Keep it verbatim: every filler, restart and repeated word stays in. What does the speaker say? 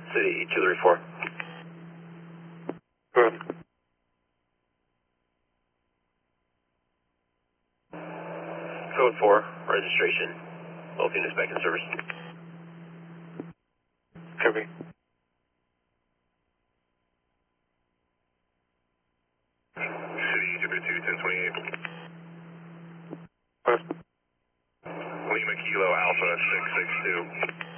City two three four. Good. Code four, registration. Both units back in service. Copy. City two three two, ten twenty-eight. Good. Lima Kilo Alpha six six two.